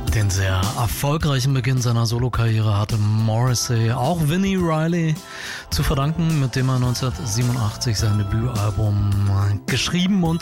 Den sehr erfolgreichen Beginn seiner Solokarriere hatte Morrissey auch Vinnie Riley zu verdanken, mit dem er 1987 sein Debütalbum geschrieben und